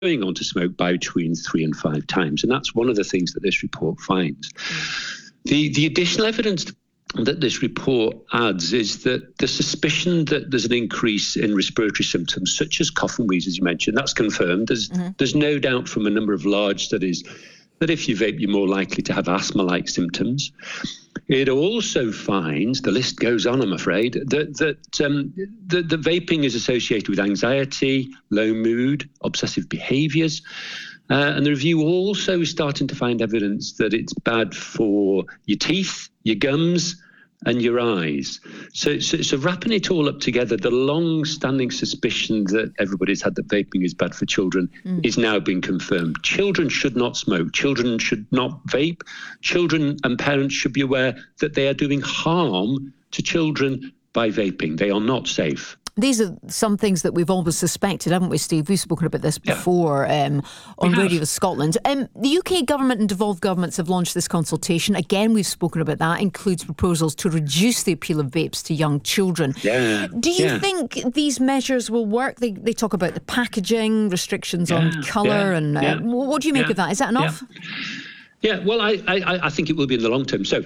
going on to smoke by between 3 and 5 times. And that's one of the things that this report finds. The additional evidence that this report adds is that the suspicion that there's an increase in respiratory symptoms, such as cough and wheeze, as you mentioned, that's confirmed. There's no doubt from a number of large studies that if you vape, you're more likely to have asthma-like symptoms. It also finds, the list goes on, I'm afraid, that vaping is associated with anxiety, low mood, obsessive behaviours. And the review also is starting to find evidence that it's bad for your teeth, your gums, and your eyes. So wrapping it all up together, the long-standing suspicion that everybody's had that vaping is bad for children is now being confirmed. Children should not smoke. Children should not vape. Children and parents should be aware that they are doing harm to children by vaping. They are not safe. These are some things that we've always suspected, haven't we, Steve? We've spoken about this before on Radio Scotland. The UK government and devolved governments have launched this consultation. Again, we've spoken about that. Includes proposals to reduce the appeal of vapes to young children. Do you think these measures will work? They talk about the packaging, restrictions on colour, and what do you make of that? Is that enough? Well, I think it will be in the long term. So,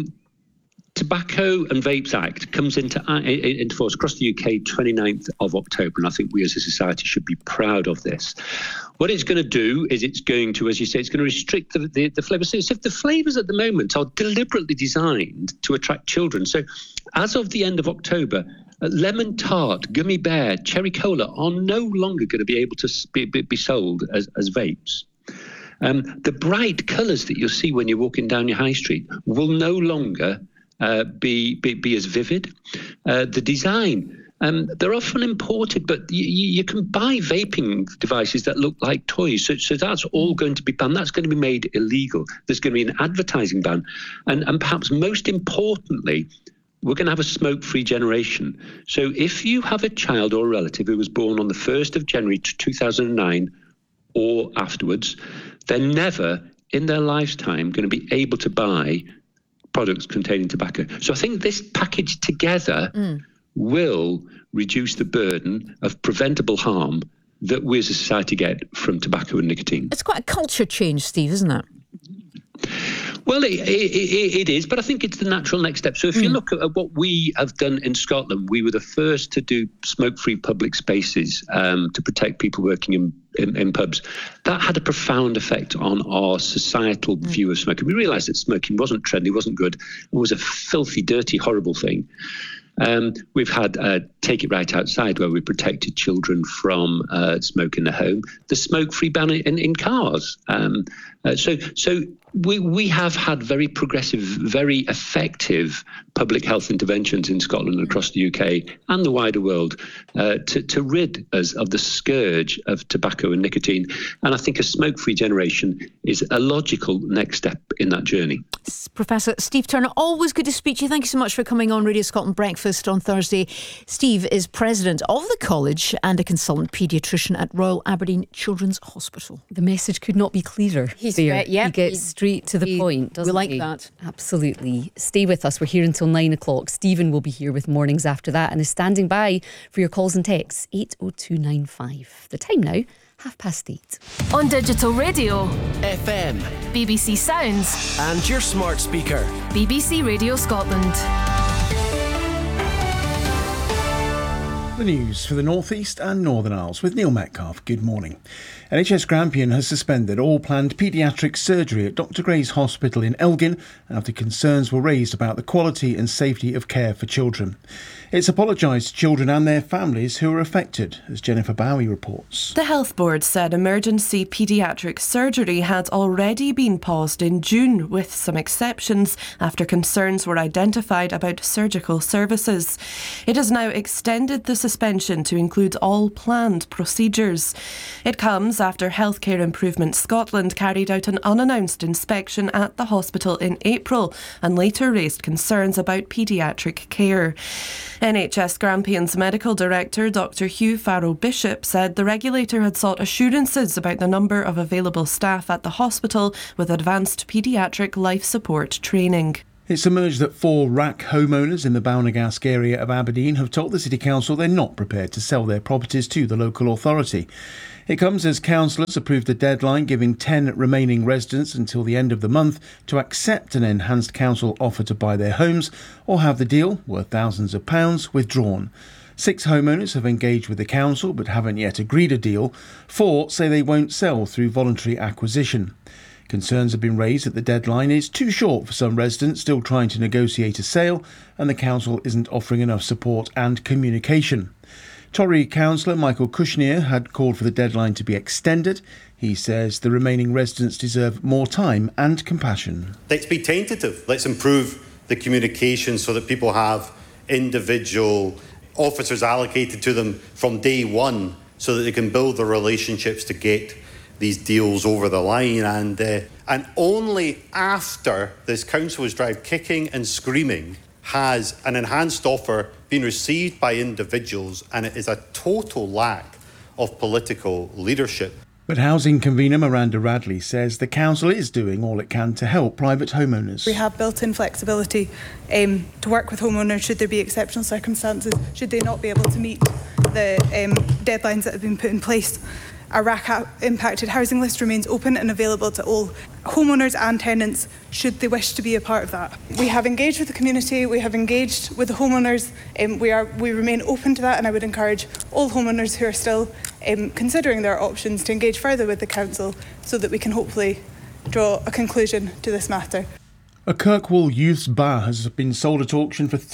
Tobacco and Vapes Act comes into force across the UK 29th of October, and I think we as a society should be proud of this. What it's going to do is it's going to, as you say, it's going to restrict the flavours. So if the flavours at the moment are deliberately designed to attract children, so as of the end of October, lemon tart, gummy bear, cherry cola are no longer going to be able to be sold as vapes. The bright colours that you'll see when you're walking down your high street will no longer be as vivid. The design, they're often imported, but you can buy vaping devices that look like toys. So that's all going to be banned. That's going to be made illegal. There's going to be an advertising ban. And perhaps most importantly, we're going to have a smoke-free generation. So if you have a child or a relative who was born on the 1st of January 2009 or afterwards, they're never in their lifetime going to be able to buy products containing tobacco. So I think this package together will reduce the burden of preventable harm that we as a society get from tobacco and nicotine. It's quite a culture change, Steve, isn't it? Well, it is, but I think it's the natural next step. So if you look at what we have done in Scotland, we were the first to do smoke-free public spaces to protect people working in pubs. That had a profound effect on our societal view of smoking. We realised that smoking wasn't trendy, wasn't good. It was a filthy, dirty, horrible thing. We've had Take It Right Outside, where we protected children from smoke in the home. The smoke-free ban in cars. So we have had very progressive, very effective public health interventions in Scotland and across the UK and the wider world to rid us of the scourge of tobacco and nicotine. And I think a smoke-free generation is a logical next step in that journey. Professor Steve Turner, always good to speak to you. Thank you so much for coming on Radio Scotland Breakfast on Thursday. Steve is president of the college and a consultant paediatrician at Royal Aberdeen Children's Hospital. The message could not be clearer. He gets straight to the point, doesn't he? We like that. Absolutely. Stay with us. We're here until 9 o'clock. Stephen will be here with Mornings After That and is standing by for your calls and texts. 80295. The time now, 8:30. On digital radio, FM, BBC Sounds, and your smart speaker, BBC Radio Scotland. The news for the North East and Northern Isles with Neil Metcalfe. Good morning. NHS Grampian has suspended all planned paediatric surgery at Dr Gray's Hospital in Elgin after concerns were raised about the quality and safety of care for children. It's apologised to children and their families who are affected, as Jennifer Bowie reports. The Health Board said emergency paediatric surgery had already been paused in June, with some exceptions, after concerns were identified about surgical services. It has now extended the suspension to include all planned procedures. It comes after Healthcare Improvement Scotland carried out an unannounced inspection at the hospital in April and later raised concerns about paediatric care. NHS Grampian's Medical Director Dr Hugh Farrell-Bishop said the regulator had sought assurances about the number of available staff at the hospital with advanced paediatric life support training. It's emerged that 4 RAC homeowners in the Balnagasc area of Aberdeen have told the City Council they're not prepared to sell their properties to the local authority. It comes as councillors approved a deadline giving 10 remaining residents until the end of the month to accept an enhanced council offer to buy their homes or have the deal, worth thousands of pounds, withdrawn. 6 homeowners have engaged with the council but haven't yet agreed a deal. 4 say they won't sell through voluntary acquisition. Concerns have been raised that the deadline is too short for some residents still trying to negotiate a sale, and the council isn't offering enough support and communication. Tory councillor Michael Cushnir had called for the deadline to be extended. He says the remaining residents deserve more time and compassion. Let's be tentative. Let's improve the communication so that people have individual officers allocated to them from day one so that they can build the relationships to get these deals over the line, and only after this council was driven kicking and screaming has an enhanced offer been received by individuals, and it is a total lack of political leadership. But housing convener Miranda Radley says the council is doing all it can to help private homeowners. We have built-in flexibility to work with homeowners should there be exceptional circumstances, should they not be able to meet the deadlines that have been put in place. Our RAC-impacted housing list remains open and available to all homeowners and tenants should they wish to be a part of that. We have engaged with the community, we have engaged with the homeowners, we remain open to that, and I would encourage all homeowners who are still considering their options to engage further with the council so that we can hopefully draw a conclusion to this matter. A Kirkwall Youths Bar has been sold at auction for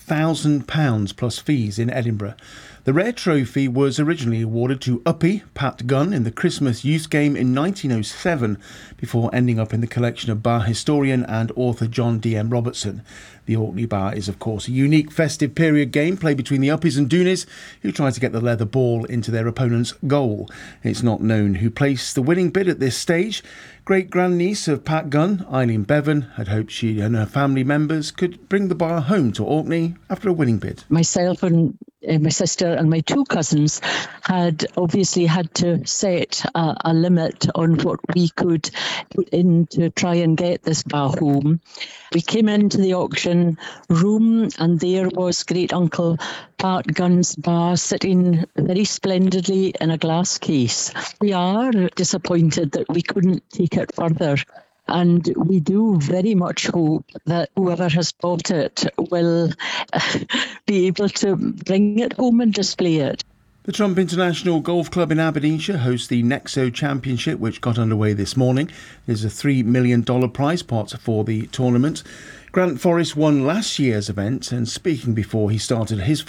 £3,000 plus fees in Edinburgh. The rare trophy was originally awarded to Uppy Pat Gunn in the Christmas Youth Game in 1907, before ending up in the collection of bar historian and author John D.M. Robertson. The Orkney Bar is, of course, a unique festive period game played between the Uppies and Doonies, who try to get the leather ball into their opponent's goal. It's not known who placed the winning bid at this stage. Great-grandniece of Pat Gunn, Eileen Bevan, had hoped she and her family members could bring the bar home to Orkney after a winning bid. Myself and my sister and my 2 cousins had obviously had to set a limit on what we could put in to try and get this bar home. We came into the auction room and there was great uncle Pat Gunn's bar sitting very splendidly in a glass case. We are disappointed that we couldn't take it further. And we do very much hope that whoever has bought it will be able to bring it home and display it. The Trump International Golf Club in Aberdeenshire hosts the Nexo Championship, which got underway this morning. There's a $3 million prize pot for the tournament. Grant Forrest won last year's event, and speaking before he started his